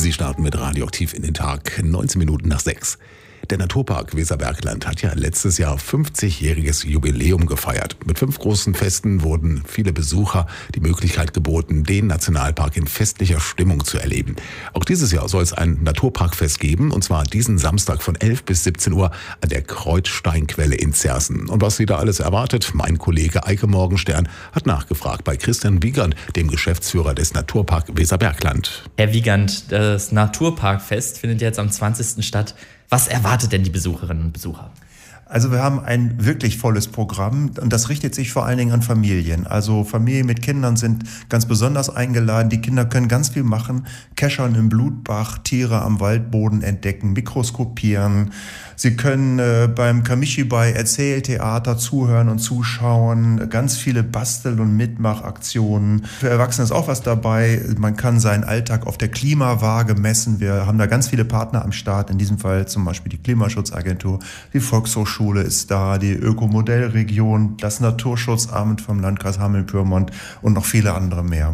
Sie starten mit Radioaktiv in den Tag, 19 Minuten nach 6. Der Naturpark Weserbergland hat ja letztes Jahr 50-jähriges Jubiläum gefeiert. Mit 5 großen Festen wurden viele Besucher die Möglichkeit geboten, den Nationalpark in festlicher Stimmung zu erleben. Auch dieses Jahr soll es ein Naturparkfest geben, und zwar diesen Samstag von 11 bis 17 Uhr an der Kreuzsteinquelle in Zerzsen. Und was Sie da alles erwartet, mein Kollege Eike Morgenstern hat nachgefragt bei Christian Wiegand, dem Geschäftsführer des Naturpark Weserbergland. Herr Wiegand, das Naturparkfest findet jetzt am 20. statt. Was erwartet denn die Besucherinnen und Besucher? Also wir haben ein wirklich volles Programm und das richtet sich vor allen Dingen an Familien. Also Familien mit Kindern sind ganz besonders eingeladen. Die Kinder können ganz viel machen, keschern im Blutbach, Tiere am Waldboden entdecken, mikroskopieren. Sie können beim Kamishibai Erzähltheater zuhören und zuschauen. Ganz viele Bastel- und Mitmachaktionen. Für Erwachsene ist auch was dabei. Man kann seinen Alltag auf der Klimawaage messen. Wir haben da ganz viele Partner am Start. In diesem Fall zum Beispiel die Klimaschutzagentur, die Volkshochschule ist da, die Ökomodellregion, das Naturschutzamt vom Landkreis Hameln-Pyrmont und noch viele andere mehr.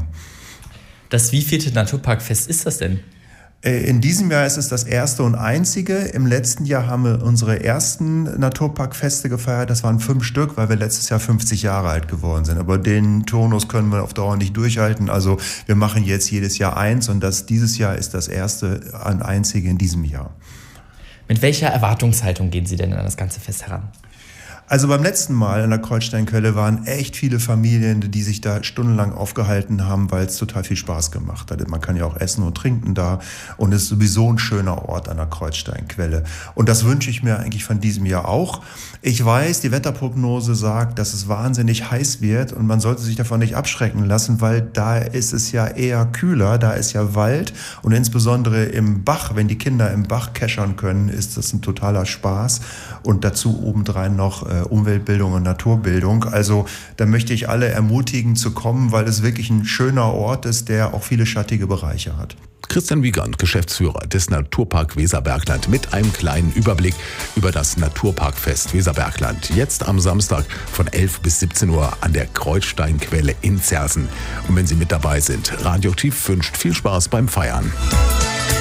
Das wievielte Naturparkfest ist das denn? In diesem Jahr ist es das erste und einzige. Im letzten Jahr haben wir unsere ersten Naturparkfeste gefeiert. Das waren 5 Stück, weil wir letztes Jahr 50 Jahre alt geworden sind. Aber den Turnus können wir auf Dauer nicht durchhalten. Also wir machen jetzt jedes Jahr eins und dieses Jahr ist das erste und einzige in diesem Jahr. Mit welcher Erwartungshaltung gehen Sie denn an das ganze Fest heran? Also beim letzten Mal an der Kreuzsteinquelle waren echt viele Familien, die sich da stundenlang aufgehalten haben, weil es total viel Spaß gemacht hat. Man kann ja auch essen und trinken da und es ist sowieso ein schöner Ort an der Kreuzsteinquelle. Und das wünsche ich mir eigentlich von diesem Jahr auch. Ich weiß, die Wetterprognose sagt, dass es wahnsinnig heiß wird und man sollte sich davon nicht abschrecken lassen, weil da ist es ja eher kühler, da ist ja Wald und insbesondere im Bach, wenn die Kinder im Bach keschern können, ist das ein totaler Spaß und dazu obendrein noch Umweltbildung und Naturbildung. Also da möchte ich alle ermutigen zu kommen, weil es wirklich ein schöner Ort ist, der auch viele schattige Bereiche hat. Christian Wiegand, Geschäftsführer des Naturpark Weserbergland, mit einem kleinen Überblick über das Naturparkfest Weserbergland. Jetzt am Samstag von 11 bis 17 Uhr an der Kreuzsteinquelle in Zerzsen. Und wenn Sie mit dabei sind, Radioaktiv wünscht viel Spaß beim Feiern.